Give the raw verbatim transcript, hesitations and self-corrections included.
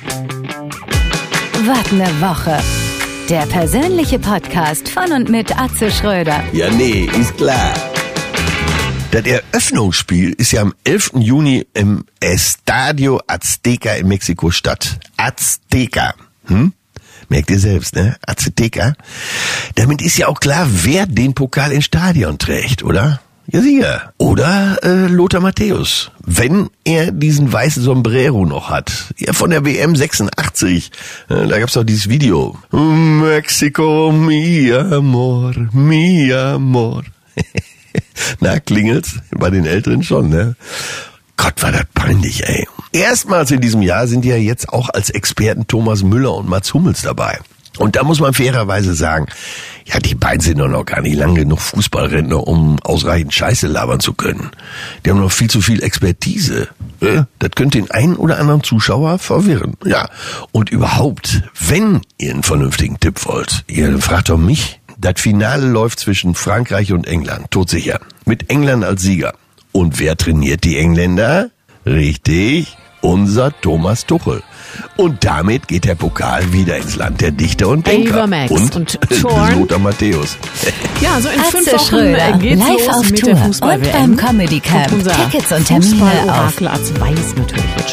Was ne Woche. Der persönliche Podcast von und mit Atze Schröder. Ja, nee, ist klar. Das Eröffnungsspiel ist ja am elften Juni im Estadio Azteca in Mexiko-Stadt. Azteca. Hm? Merkt ihr selbst, ne? Azteca. Damit ist ja auch klar, wer den Pokal ins Stadion trägt, oder? Ja, sicher. Oder äh, Lothar Matthäus, wenn er diesen weißen Sombrero noch hat. Ja, von der W M sechsundachtzig. Äh, da gab's doch dieses Video. Mexico, mi amor, mi amor. Na, klingelt's? Bei den Älteren schon, ne? Gott, war das peinlich, ey. Erstmals in diesem Jahr sind ja jetzt auch als Experten Thomas Müller und Mats Hummels dabei. Und da muss man fairerweise sagen, ja, die beiden sind doch noch gar nicht lang genug Fußballrentner, um ausreichend Scheiße labern zu können. Die haben noch viel zu viel Expertise. Ja, das könnte den einen oder anderen Zuschauer verwirren. Ja, und überhaupt, wenn ihr einen vernünftigen Tipp wollt, ihr fragt doch mich. Das Finale läuft zwischen Frankreich und England, todsicher. Mit England als Sieger. Und wer trainiert die Engländer? Richtig, unser Thomas Tuchel. Und damit geht der Pokal wieder ins Land der Dichter und Denker. Ava Max und, und Thorn. Lothar Matthäus. Ja, so in Atze fünf Wochen Schröder, geht's live los auf mit Tour der Fußball-W und M. beim Comedy Camp. Und unser Tickets und Termine auf Fußball-Orakel Atze weiß natürlich jetzt